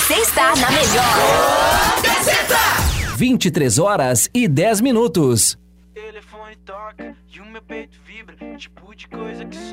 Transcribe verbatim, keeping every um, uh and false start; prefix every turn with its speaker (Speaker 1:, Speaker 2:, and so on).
Speaker 1: Você está na melhor. Gazeta.
Speaker 2: vinte e três horas e dez minutos.
Speaker 3: Telefone toca e o meu peito vibra, tipo de coisa que só